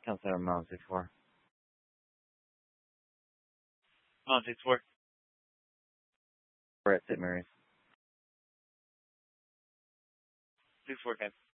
Counselor Mount 64. Mount 64. We're at St. Mary's. 64, guys.